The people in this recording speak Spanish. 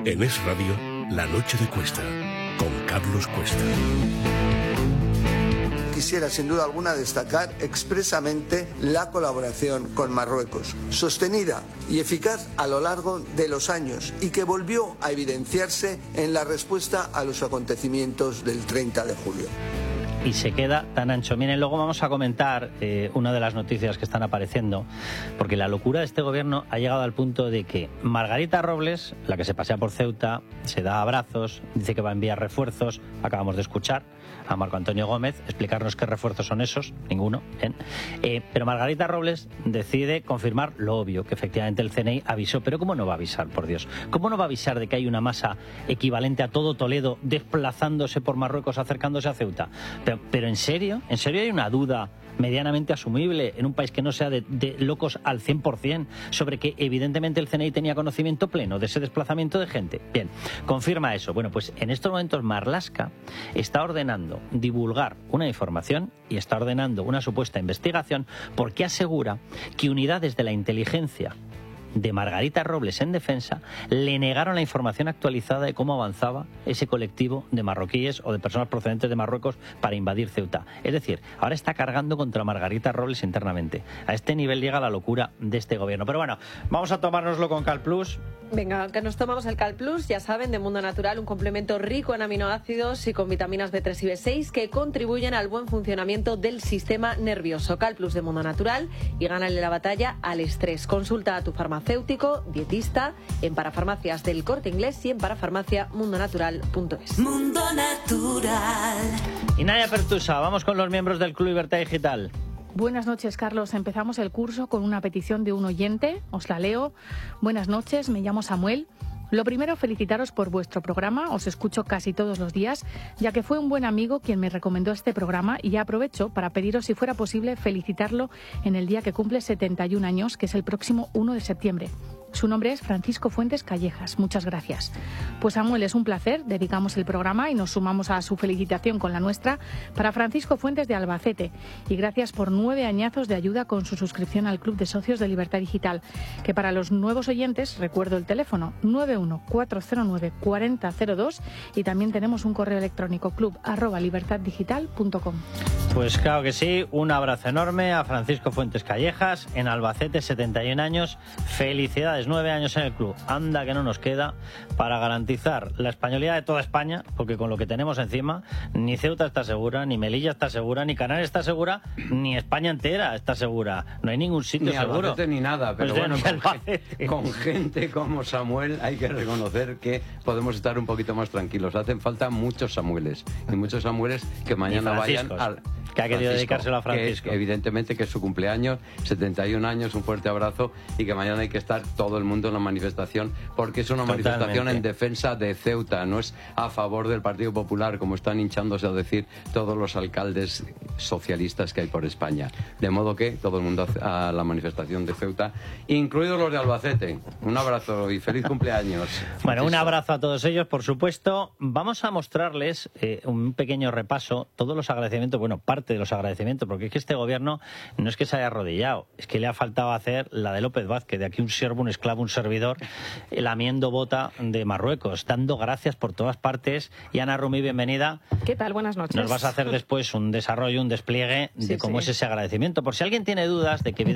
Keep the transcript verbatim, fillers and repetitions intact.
En Es Radio, La Noche de Cuesta, con Carlos Cuesta. Quisiera sin duda alguna destacar expresamente la colaboración con Marruecos, sostenida y eficaz a lo largo de los años y que volvió a evidenciarse en la respuesta a los acontecimientos del treinta de julio. Y se queda tan ancho. Miren, luego vamos a comentar eh, una de las noticias que están apareciendo, porque la locura de este gobierno ha llegado al punto de que Margarita Robles, la que se pasea por Ceuta, se da abrazos, dice que va a enviar refuerzos, acabamos de escuchar a Marco Antonio Gómez explicarnos qué refuerzos son esos, ninguno, ¿bien? Eh, pero Margarita Robles decide confirmar lo obvio, que efectivamente el C N I avisó. Pero ¿cómo no va a avisar, por Dios? ¿Cómo no va a avisar de que hay una masa equivalente a todo Toledo desplazándose por Marruecos, acercándose a Ceuta? Pero, pero ¿en serio? ¿En serio hay una duda medianamente asumible en un país que no sea de, de locos al cien por cien sobre que evidentemente el C N I tenía conocimiento pleno de ese desplazamiento de gente? Bien, confirma eso. Bueno, pues en estos momentos Marlaska está ordenando divulgar una información y está ordenando una supuesta investigación porque asegura que unidades de la inteligencia de Margarita Robles en defensa le negaron la información actualizada de cómo avanzaba ese colectivo de marroquíes o de personas procedentes de Marruecos para invadir Ceuta. Es decir, ahora está cargando contra Margarita Robles internamente. A este nivel llega la locura de este gobierno. Pero bueno, vamos a tomárnoslo con Cal Plus. Venga, que nos tomamos el Cal Plus, ya saben, de Mundo Natural, un complemento rico en aminoácidos y con vitaminas B tres y B seis que contribuyen al buen funcionamiento del sistema nervioso. Cal Plus de Mundo Natural y gánale la batalla al estrés. Consulta a tu farmacéutico, dietista, en Parafarmacias del Corte Inglés y en parafarmacia mundo natural punto es. Mundo Natural. Y Nadia Pertusa, vamos con los miembros del Club Libertad Digital. Buenas noches, Carlos. Empezamos el curso con una petición de un oyente. Os la leo. Buenas noches, me llamo Samuel. Lo primero, felicitaros por vuestro programa. Os escucho casi todos los días, ya que fue un buen amigo quien me recomendó este programa, y ya aprovecho para pediros, si fuera posible, felicitarlo en el día que cumple setenta y un años, que es el próximo uno de septiembre. Su nombre es Francisco Fuentes Callejas. Muchas gracias. Pues Samuel, es un placer. Dedicamos el programa y nos sumamos a su felicitación con la nuestra para Francisco Fuentes de Albacete. Y gracias por nueve añazos de ayuda con su suscripción al Club de Socios de Libertad Digital. Que para los nuevos oyentes, recuerdo el teléfono nueve uno cuatro cero nueve cuatro cero cero dos, y también tenemos un correo electrónico club arroba libertad digital punto com. Pues claro que sí, un abrazo enorme a Francisco Fuentes Callejas en Albacete, setenta y un años. Felicidades, nueve años en el club. Anda que no nos queda para garantizar la españolidad de toda España, porque con lo que tenemos encima, ni Ceuta está segura, ni Melilla está segura, ni Canarias está segura, ni España entera está segura. No hay ningún sitio ni seguro. Albacete ni nada, pero Pues bueno, con, gente, con gente como Samuel hay que reconocer que podemos estar un poquito más tranquilos. Hacen falta muchos Samueles, y muchos Samueles que mañana vayan al... que ha querido dedicárselo a Francisco. Que, evidentemente que es su cumpleaños, setenta y un años, un fuerte abrazo, y que mañana hay que estar todo el mundo en la manifestación, porque es una Totalmente. manifestación en defensa de Ceuta, no es a favor del Partido Popular, como están hinchándose a decir todos los alcaldes socialistas que hay por España. De modo que todo el mundo a la manifestación de Ceuta, incluidos los de Albacete. Un abrazo y feliz cumpleaños. Bueno, un Francisco. abrazo a todos ellos, por supuesto. Vamos a mostrarles eh, un pequeño repaso, todos los agradecimientos, bueno, parte de los agradecimientos, porque es que este gobierno no es que se haya arrodillado, es que le ha faltado hacer la de López Vázquez, de aquí un siervo, un esclavo, un servidor, lamiendo bota de Marruecos, dando gracias por todas partes. Y Ana Rumi, bienvenida. ¿Qué tal? Buenas noches. Nos vas a hacer después un desarrollo, un despliegue de Sí, cómo sí. es ese agradecimiento. Por si alguien tiene dudas de que